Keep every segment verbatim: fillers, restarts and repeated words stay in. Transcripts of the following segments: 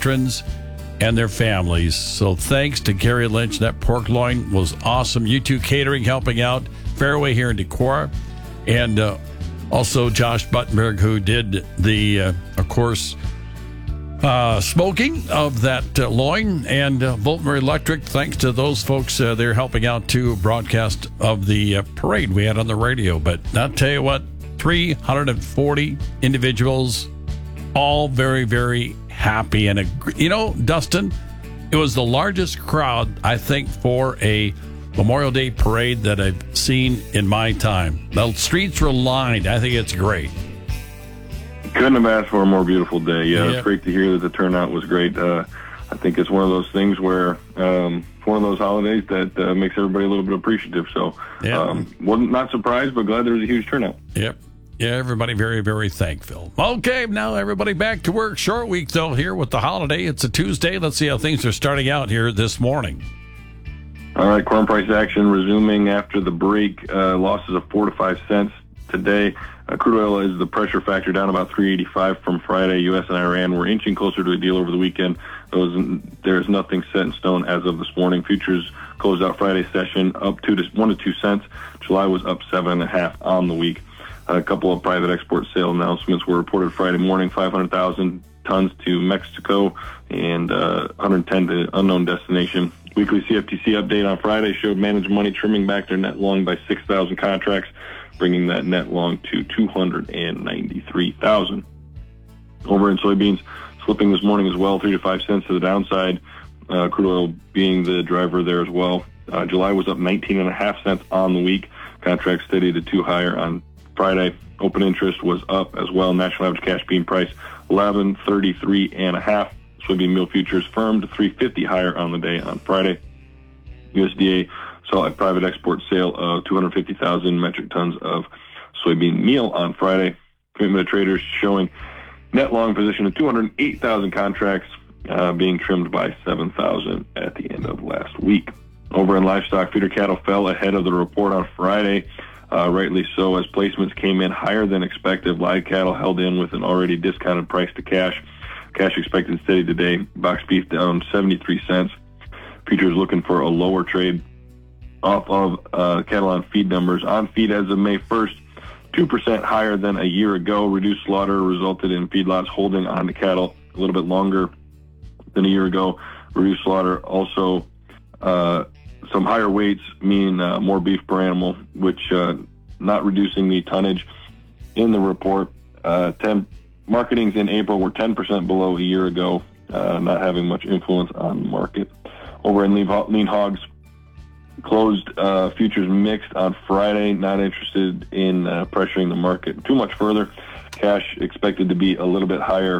veterans and their families. So thanks to Gary Lynch. That pork loin was awesome. U two Catering helping out. Fairway here in Decorah. And uh, also Josh Buttenberg, who did the, uh, of course, uh, smoking of that uh, loin. And uh, Voltmer Electric, thanks to those folks, uh, they're helping out to broadcast of the uh, parade we had on the radio. But I'll tell you what, three hundred forty individuals, all very, very happy. And, a, you know, Dustin, it was the largest crowd, I think, for a Memorial Day parade that I've seen in my time. The streets were lined. I think it's great. Couldn't have asked for a more beautiful day. Yeah, Yep. It's great to hear that the turnout was great. Uh, I think it's one of those things where um, it's one of those holidays that uh, makes everybody a little bit appreciative. So, Yeah. um, wasn't not surprised, but glad there was a huge turnout. Yep. Yeah, everybody very, very thankful. Okay, now everybody back to work. Short week, though, here with the holiday. It's a Tuesday. Let's see how things are starting out here this morning. All right, corn price action resuming after the break. Uh, losses of four to five cents today. Uh, crude oil is the pressure factor down about three eighty-five from Friday. U S and Iran were inching closer to a deal over the weekend. Those, there's nothing set in stone as of this morning. Futures closed out Friday's session up two to one to two cents. July was up seven and a half on the week. A couple of private export sale announcements were reported Friday morning. five hundred thousand tons to Mexico and uh, one hundred ten to unknown destination. Weekly C F T C update on Friday showed managed money trimming back their net long by six thousand contracts, bringing that net long to two hundred ninety-three thousand. Over in soybeans, slipping this morning as well, three to five cents to the downside. Uh, crude oil being the driver there as well. Uh, July was up nineteen and a half cents on the week. Contracts steady to two higher on Friday. Open interest was up as well. National average cash bean price eleven thirty-three and a half. Soybean meal futures firmed to three fifty higher on the day on Friday. U S D A saw a private export sale of two hundred fifty thousand metric tons of soybean meal on Friday. Commitment of traders showing net long position of two hundred eight thousand contracts, uh, being trimmed by seven thousand at the end of last week. Over in livestock, feeder cattle fell ahead of the report on Friday. Uh, rightly so, as placements came in higher than expected. Live cattle held in with an already discounted price to cash. Cash expected steady today. Box beef down seventy-three cents. Futures looking for a lower trade off of uh, cattle on feed numbers. On feed as of May first, two percent higher than a year ago. Reduced slaughter resulted in feedlots holding on to cattle a little bit longer than a year ago. Reduced slaughter also uh, some higher weights mean uh, more beef per animal, which uh, not reducing the tonnage in the report. Uh, ten marketings in April were ten percent below a year ago, uh, not having much influence on the market. Over in lean, lean hogs, closed uh, futures mixed on Friday, not interested in uh, pressuring the market too much further. Cash expected to be a little bit higher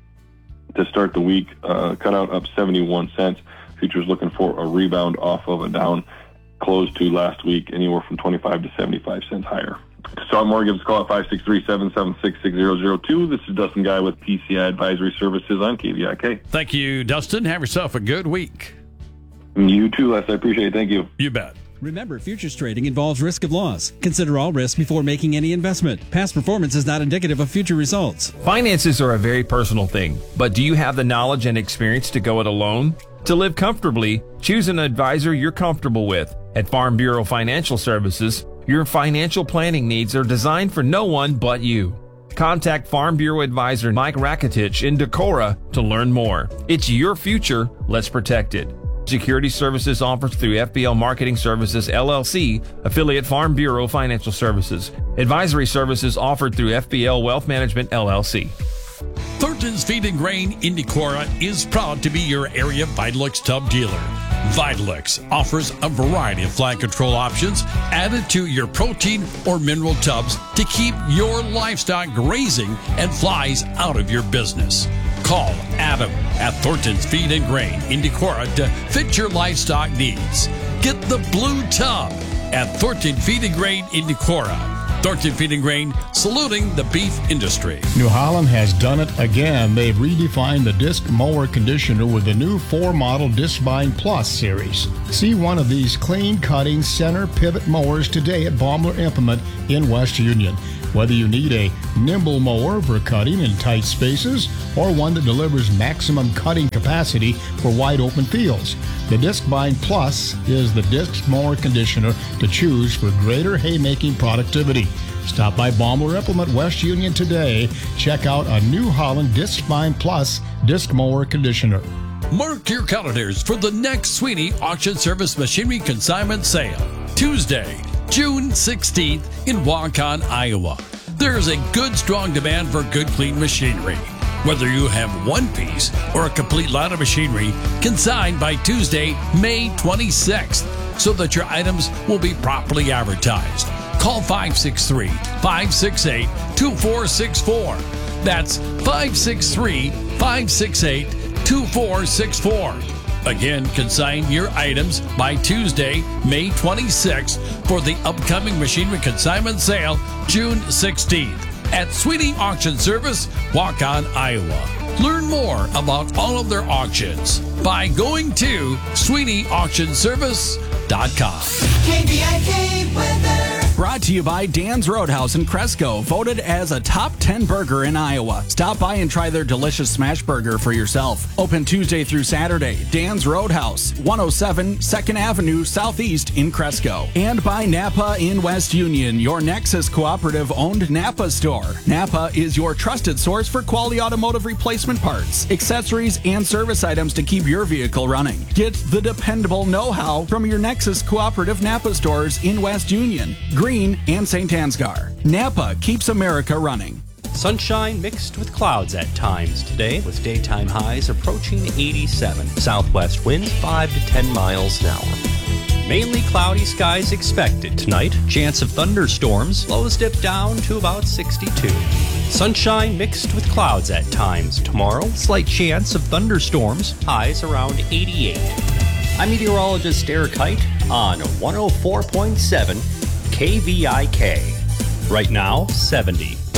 to start the week, uh, cut out up seventy-one cents. Futures looking for a rebound off of a down close to last week, anywhere from twenty-five to seventy-five cents higher. To start more, give us a call at five six three, seven seven six, six zero zero two. This is Dustin Guy with P C I Advisory Services on K V I K. Thank you, Dustin. Have yourself a good week. You too, Les. I appreciate it. Thank you. You bet. Remember, futures trading involves risk of loss. Consider all risks before making any investment. Past performance is not indicative of future results. Finances are a very personal thing, but do you have the knowledge and experience to go it alone? To live comfortably, choose an advisor you're comfortable with. At Farm Bureau Financial Services, your financial planning needs are designed for no one but you. Contact Farm Bureau Advisor Mike Rakitich in Decorah to learn more. It's your future. Let's protect it. Security services offered through F B L Marketing Services, L L C, affiliate Farm Bureau Financial Services. Advisory services offered through F B L Wealth Management, L L C. Thornton's Feed and Grain in Decorah is proud to be your area Vitalix tub dealer. Vitalix offers a variety of fly control options added to your protein or mineral tubs to keep your livestock grazing and flies out of your business. Call Adam at Thornton's Feed and Grain in Decorah to fit your livestock needs. Get the blue tub at Thornton Feed and Grain in Decorah. Thornton Feed and Grain, saluting the beef industry. New Holland has done it again. They've redefined the disc mower conditioner with the new four model Discbine Plus series. See one of these clean cutting center pivot mowers today at Baumler Implement in West Union. Whether you need a nimble mower for cutting in tight spaces or one that delivers maximum cutting capacity for wide open fields, the Discbind Plus is the disc mower conditioner to choose for greater haymaking productivity. Stop by Baumler Implement West Union today. Check out a New Holland Discbind Plus disc mower conditioner. Mark your calendars for the next Sweeney Auction Service Machinery Consignment Sale, Tuesday, June sixteenth in Waukon, Iowa. There's a good, strong demand for good, clean machinery. Whether you have one piece or a complete lot of machinery, consigned by Tuesday, May twenty-sixth, so that your items will be properly advertised. Call five six three, five six eight, two four six four. That's five six three, five six eight, two four six four. Again, consign your items by Tuesday, May twenty-sixth for the upcoming machinery consignment sale, June sixteenth at Sweeney Auction Service, Waukon, Iowa. Learn more about all of their auctions by going to sweeney auction service dot com. K V I K weather. Brought to you by Dan's Roadhouse in Cresco, voted as a top ten burger in Iowa. Stop by and try their delicious smash burger for yourself. Open Tuesday through Saturday. Dan's Roadhouse, one oh seven second Avenue Southeast in Cresco. And by Napa in West Union, your Nexus Cooperative owned Napa store. Napa is your trusted source for quality automotive replacement parts, accessories, and service items to keep your vehicle running. Get the dependable know-how from your Nexus Cooperative Napa stores in West Union, Green, and Saint Ansgar. Napa keeps America running. Sunshine mixed with clouds at times today, with daytime highs approaching eighty-seven. Southwest winds five to ten miles an hour. Mainly cloudy skies expected tonight. Chance of thunderstorms. Lows dip down to about sixty-two. Sunshine mixed with clouds at times tomorrow. Slight chance of thunderstorms. Highs around eighty-eight. I'm meteorologist Eric Height on one oh four point seven K V I K. Right now, seventy.